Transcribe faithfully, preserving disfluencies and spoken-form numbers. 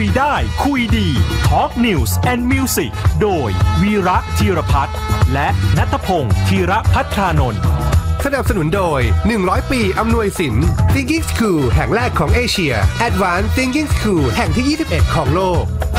ยได้คุยดี Talk News and Music โดยวีระธีรพัฒน์และณัฐพงศ์ธีรภัทรานนท์สนับสนุนโดยหนึ่งร้อยปีอำนวยสิน Thinking School แห่งแรกของเอเชีย Advanced Thinking School แห่งที่ยี่สิบเอ็ดของโลก